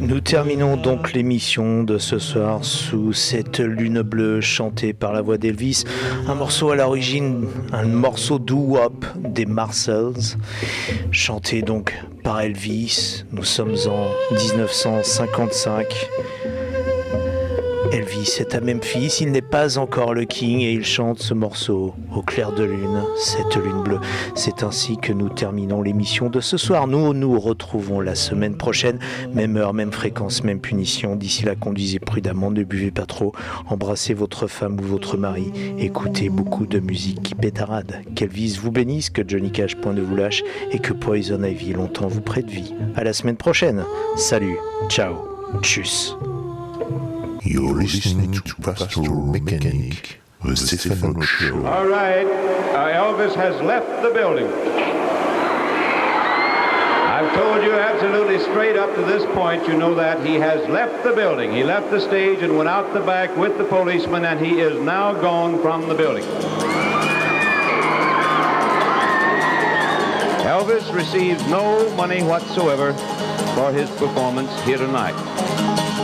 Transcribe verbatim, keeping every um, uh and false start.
Nous terminons donc l'émission de ce soir sous cette lune bleue chantée par la voix d'Elvis, un morceau à l'origine, un morceau doo-wop des Marshalls, chanté donc par Elvis. Nous sommes en dix-neuf cent cinquante-cinq. Elvis est à Memphis, il n'est pas encore le King et il chante ce morceau au clair de lune, cette lune bleue. C'est ainsi que nous terminons l'émission de ce soir. Nous nous retrouvons la semaine prochaine, même heure, même fréquence, même punition. D'ici là, conduisez prudemment, ne buvez pas trop, embrassez votre femme ou votre mari, écoutez beaucoup de musique qui pétarade. Qu'Elvis vous bénisse, que Johnny Cash point ne vous lâche et que Poison Ivy longtemps vous prête vie. À la semaine prochaine. Salut, ciao, tchuss. You're listening to Pastoral Mechanic, the Stephen Show. All right, uh, Elvis has left the building. I've told you absolutely straight up to this point, you know that he has left the building. He left the stage and went out the back with the policeman, and he is now gone from the building. Elvis receives no money whatsoever for his performance here tonight.